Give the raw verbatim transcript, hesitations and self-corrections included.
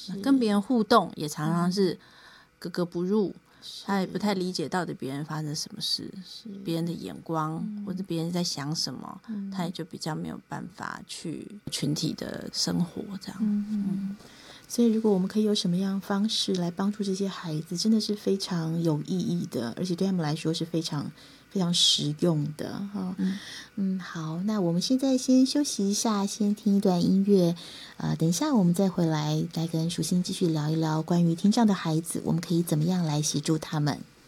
跟别人互动也常常是格格不入，他也不太理解到底别人发生什么事，别人的眼光、嗯、或者别人在想什么、嗯、他也就比较没有办法去群体的生活这样。嗯嗯，所以如果我们可以有什么样的方式来帮助这些孩子，真的是非常有意义的，而且对他们来说是非常非常实用的、哦、嗯, 嗯好，那我们现在先休息一下，先听一段音乐，呃，等一下我们再回来来跟淑馨继续聊一聊关于听障的孩子，我们可以怎么样来协助他们。